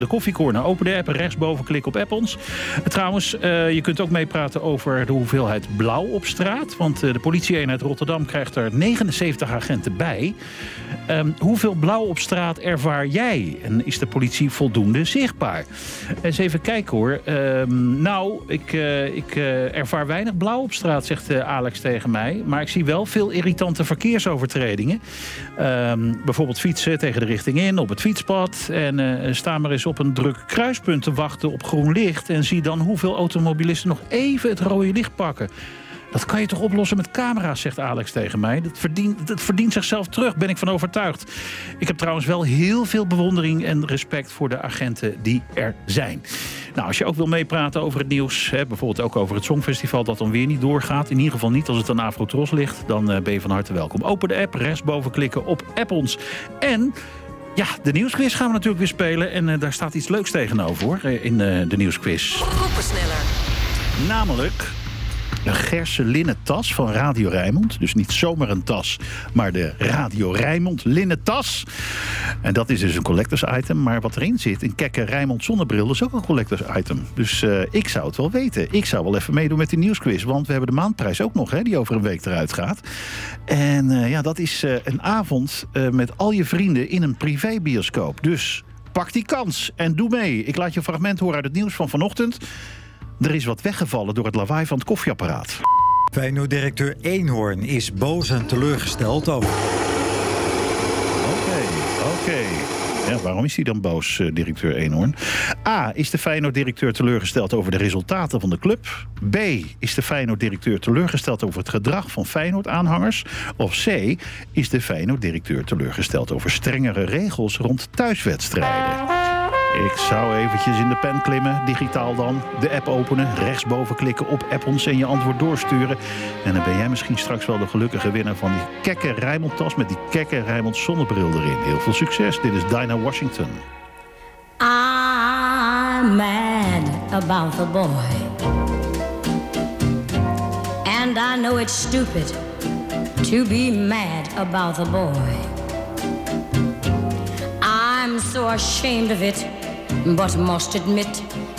De koffiecorner. Open de app en rechtsboven klik op app ons. Trouwens, je kunt ook meepraten over de hoeveelheid blauw op straat. Want de politie-eenheid Rotterdam krijgt er 79 agenten bij. Hoeveel blauw op straat ervaar jij? En is de politie voldoende zichtbaar? Eens even kijken hoor. Ik ervaar weinig blauw op straat, zegt Alex tegen mij. Maar ik zie wel veel irritante verkeersovertredingen. Bijvoorbeeld fietsen tegen de richting in, op het fietspad. En sta maar eens op een druk kruispunt te wachten op groen licht. En zie dan hoeveel automobilisten nog even het rode licht pakken. Dat kan je toch oplossen met camera's, zegt Alex tegen mij. Dat verdient zichzelf terug, ben ik van overtuigd. Ik heb trouwens wel heel veel bewondering en respect voor de agenten die er zijn. Nou, als je ook wil meepraten over het nieuws, bijvoorbeeld ook over het Songfestival dat dan weer niet doorgaat, in ieder geval niet als het aan Afrotros ligt, dan ben je van harte welkom. Open de app, rechtsboven klikken op app ons. En ja, de nieuwsquiz gaan we natuurlijk weer spelen. En daar staat iets leuks tegenover, hoor, in de nieuwsquiz. Groepensneller. Namelijk een Gerse linnen tas van Radio Rijnmond. Dus niet zomaar een tas, maar de Radio Rijnmond linnen tas. En dat is dus een collectors item. Maar wat erin zit, een kekke Rijnmond zonnebril, is ook een collectors item. Dus ik zou het wel weten. Ik zou wel even meedoen met die nieuwsquiz. Want we hebben de maandprijs ook nog, die over een week eruit gaat. En dat is een avond met al je vrienden in een privébioscoop. Dus pak die kans en doe mee. Ik laat je een fragment horen uit het nieuws van vanochtend. Er is wat weggevallen door het lawaai van het koffieapparaat. Feyenoord-directeur Eenhoorn is boos en teleurgesteld over. Oké. Ja, waarom is hij dan boos, directeur Eenhoorn? A. Is de Feyenoord-directeur teleurgesteld over de resultaten van de club? B. Is de Feyenoord-directeur teleurgesteld over het gedrag van Feyenoord-aanhangers? Of C. Is de Feyenoord-directeur teleurgesteld over strengere regels rond thuiswedstrijden? Ik zou eventjes in de pen klimmen, digitaal dan. De app openen, rechtsboven klikken op app ons en je antwoord doorsturen. En dan ben jij misschien straks wel de gelukkige winnaar van die kekke Rijnmond tas met die kekke Rijnmond zonnebril erin. Heel veel succes. Dit is Dinah Washington. I'm mad about the boy. And I know it's stupid to be mad about the boy. I'm so ashamed of it, but must admit